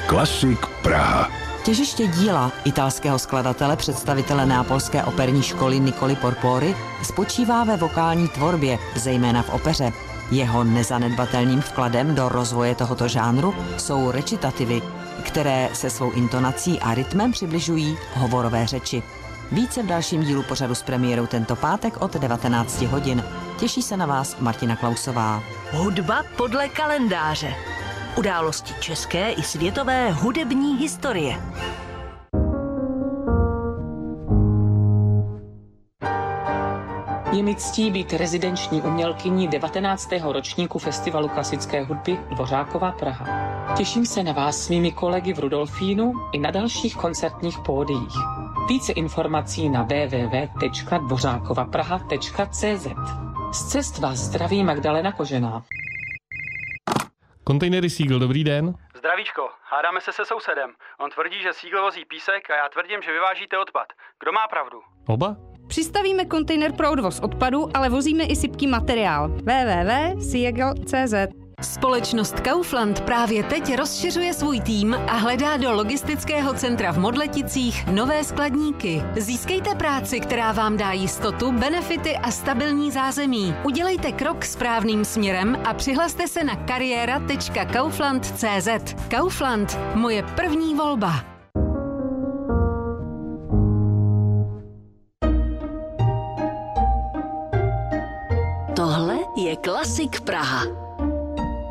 Klasik Praha. Těžiště díla italského skladatele, představitele neapolské operní školy Niccolò Porpori spočívá ve vokální tvorbě, zejména v opeře. Jeho nezanedbatelným vkladem do rozvoje tohoto žánru jsou recitativy, které se svou intonací a rytmem přibližují hovorové řeči. Více v dalším dílu pořadu s premiérou tento pátek od 19 hodin. Těší se na vás Martina Klausová. Hudba podle kalendáře. Události české i světové hudební historie. Je mi ctí být rezidenční umělkyní 19. ročníku Festivalu klasické hudby Dvořákova Praha. Těším se na vás s mými kolegy v Rudolfínu i na dalších koncertních pódiích. Více informací na www.dvořákovapraha.cz. Z cest vás zdraví Magdalena Kožená. Kontejnery Siegl, dobrý den. Zdravíčko, hádáme se sousedem. On tvrdí, že Siegl vozí písek a já tvrdím, že vyvážíte odpad. Kdo má pravdu? Oba? Přistavíme kontejner pro odvoz odpadu, ale vozíme i sypký materiál. www.siegl.cz. Společnost Kaufland právě teď rozšiřuje svůj tým a hledá do logistického centra v Modleticích nové skladníky. Získejte práci, která vám dá jistotu, benefity a stabilní zázemí. Udělejte krok správným směrem a přihlaste se na kariéra.kaufland.cz. Kaufland, moje první volba. Tohle je Klasik Praha.